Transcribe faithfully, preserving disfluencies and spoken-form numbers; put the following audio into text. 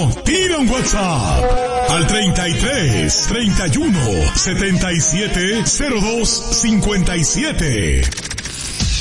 tira un WhatsApp al treinta y tres, treinta y uno, setenta y siete, cero dos, cincuenta y siete.